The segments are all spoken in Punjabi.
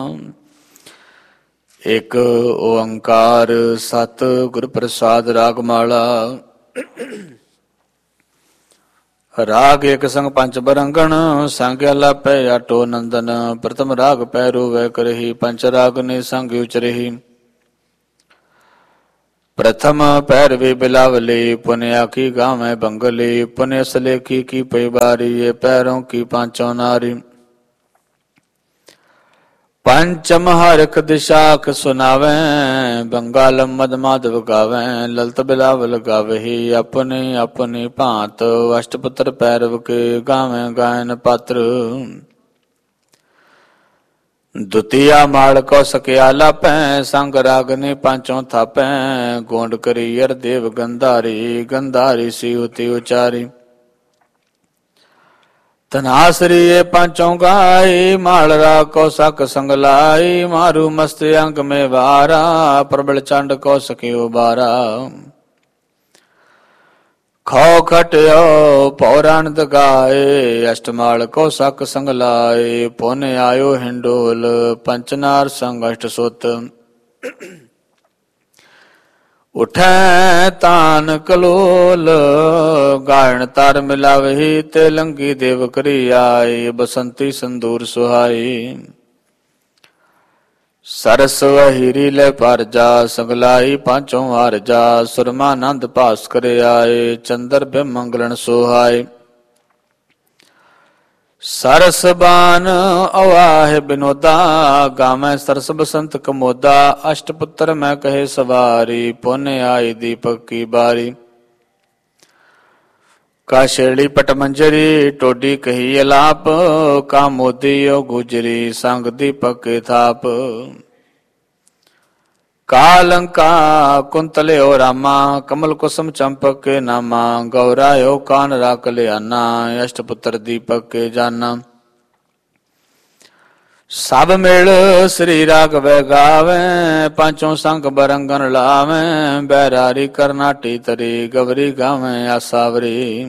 ਇੱਕ ਓੰਕਾਰ ਸਤ ਗੁਰ ਪ੍ਰਸਾਦ। ਰਾਗ ਮਾਲਾ। ਰਾਗ ਏਕ ਸੰਗ ਪੰਚ ਬਰੰਗਣ, ਸੰਗ ਆਲਾਪੈ ਆਟੋ ਨੰਦਨ। ਪ੍ਰਥਮ ਰਾਗ ਪੈਰੋ ਵੈ ਕਰਹੀ, ਪੰਚ ਰਾਗ ਨੇ ਸੰਗ ਉਚਰਹੀ। ਪ੍ਰਥਮ ਪੈਰਵੇ ਬਿਲਾਵਲੀ, ਪੁਨ ਆਖੀ ਗਾਵੈ ਬੰਗਲੀ। ਪੁਨ ਅਸਲੇਖੀ ਕੀ ਪਈ ਬਾਰੀ, ਇਹ ਪੈਰੋਂ ਕੀ ਪਾਂਚੋ ਨਾਰੀ। ਪੰਚਮ ਹਰਖ ਦਿਸ਼ਾਖ ਸੁਨਾਵੈ, ਬੰਗਾਲ ਮਦ ਮਾਧਵ ਗਾਵੈ। ਲਲਤ ਬਿਲਾਵਲ ਗਾਵਹੀ, ਆਪਨੇ ਆਪਨੇ ਭਾਂਤ। ਅਸ਼ਟਪੁੱਤਰ ਪੈਰਵ ਕੇ ਗਾਵੈ ਗਾਇਨ ਪਾਤਰ। ਦੁਤੀਆ ਮਾਲ ਕੋ ਸਕਿਆ ਲਾਪੈ, ਸੰਗ ਰਾਗ ਨੇ ਪਾਂਚੋਂ ਥਾਪੈ। ਗੋਂਡ ਕਰੀ ਅਰ ਦੇਵ ਗੰਧਾਰੀ, ਗੰਧਾਰੀ ਸੀ ਉਤੀ ਉਚਾਰੀ। ਧਨਾਸਰੀ ਇਹ ਪਾਂਚੋਂ ਗਾਈ, ਮਾਲ ਰਾਗ ਕੋ ਸਕ ਸੰਗ ਲਾਈ। ਮਾਰੂ ਮਸਤ ਅੰਗ ਮੇ ਵਾਰਾ, ਪ੍ਰਬਲ ਚੰਡ ਕੋ ਸਕਿਓ ਬਾਰਾ। ਖੋ ਖਟਿਓ ਪੌਰਾਨੰਦ ਗਾਏ, ਅਸ਼ਟਮਾਲ ਕੋ ਸਕ ਸੰਗ ਲਾਏ। ਪੁਨ ਆਇਓ ਹਿੰਡੋਲ, ਪੰਚਨਾਰ ਸੰਗ ਅਸ਼ਟ ਸੁਤ। ਉਠੈ ਤਾਨ ਕਲੋਲ, ਗਾਇਣ ਤਰ ਮਿਲਾਵਹੀ। ਤੇ ਲੰਗੀ ਦੇਵ ਕਰੀ ਆਈ, ਬਸੰਤੀ ਸੰਦੂਰ ਸੁਹਾਈ। ਸਰਸ ਹੀਰੀ ਲੈ ਪਰਜਾ, ਸਗਲਾਈ ਪਾਂਚੋਂ ਹਰਜਾ। ਸੁਰਮਾਨੰਦ ਭਾਸ ਕਰ ਆਏ, ਚੰਦਰ ਬਿ ਮੰਗਲਨ ਸੁਹਾਏ। ਸਰਸ ਬਾਨ ਅਵਾਹਿ ਬਿਨੋਦਾ, ਗਾਵੈ ਸਰਸ ਬਸੰਤ ਕਮੋਦਾ। ਅਸ਼ਟ ਪੁੱਤਰ ਮੈਂ ਕਹੇ ਸਵਾਰੀ, ਪੁਨ ਆਈ ਦੀਪਕ ਕੀ ਬਾਰੀ। ਕਾਸ਼ੇੜੀ ਪਟ ਮੰਜਰੀ, ਟੋਡੀ ਕਹੀ ਅਲਾਪ। ਕਾ ਮੋਦੀ ਓ ਗੁਜਰੀ, ਸੰਗ ਦੀਪਕ ਕੇ ਥਾਪ। ਕਾਲੰਕਾ ਕੁੰਤਲਿਓ ਰਾਮਾ, ਕਮਲ ਕੁਸਮ ਚੰਪਕ ਕੇ ਨਾਮਾ। ਗੌਰਾਇਓ ਕਾਨ ਰਾਕ ਲਿਆਨਾ, ਅਸ਼ਟ ਪੁੱਤਰ ਦੀਪਕ ਕੇ ਜਾਨਾ। ਸਭ ਮਿਲ ਸ੍ਰੀ ਰਾਘਵੈ ਗਾਵੈ, ਪਾਂਚੋਂ ਸੰਗ ਬਰੰਗਨ ਲਾਵੈ। ਬੈਰਾਰੀ ਕਰਨਾਟੀ ਤਰੀ, ਗਵਰੀ ਗਾਵੈ ਆਸਾਵਰੀ।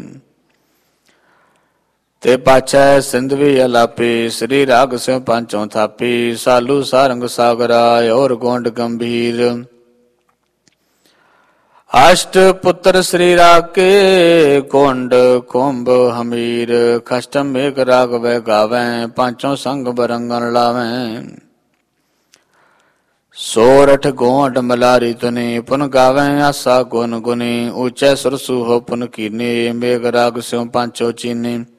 ਤੇ ਪਾਛੈ ਸਿੰਧਵੀ ਅਲਾਪੀ, ਸ੍ਰੀ ਰਾਗ ਸਿਉ ਪਾਂਚੋਂ ਥਾਪੀ। ਸਾਲੂ ਸਾਰੰਗ ਸਾਗਰਾ, ਔਰ ਗੋਂਡ ਗੰਭੀਰ। ਅਸ਼ਟ ਪੁੱਤਰ ਸ੍ਰੀ ਰਾਗ ਕੇ, ਗੋਂਡ ਕੁੰਭ ਹਮੀਰ। ਖਸ਼ਟਮ ਮੇਘ ਰਾਗਵੈ ਗਾਵੈ, ਪਾਂਚੋਂ ਸੰਗ ਬਰੰਗਨ ਲਾਵੈ। ਸੋਰਠ ਗੋਂਡ ਮਲਾਰੀ ਤੁਨੀ, ਪੁਨ ਗਾਵੈ ਆਸਾ ਗੁਨ ਗੁਨੀ। ਉੱਚੈ ਸੁਰਸੂ ਹੋ ਪੁਨ ਕੀਨੀ, ਮੇਘ ਰਾਗ ਸਿਉ ਪਾਂਚੋ ਚੀਨੀ।